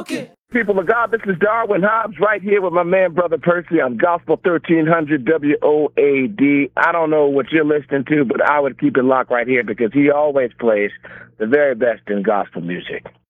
People of God, this is Darwin Hobbs right here with my man, Brother Percy on Gospel 1300 WOAD. I don't know what you're listening to, but I would keep it locked right here because he always plays the very best in gospel music.